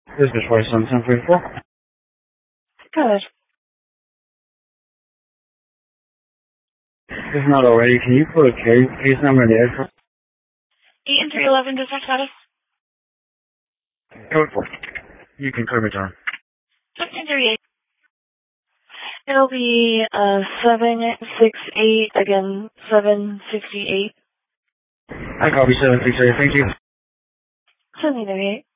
This is Royce on 1044. Good. If not already, can you put a case number in the address? 8 and 311 dispatch status. Code 4. You can cover John. 1538. It'll be 768, again, 768. I copy 768. Thank you. 738.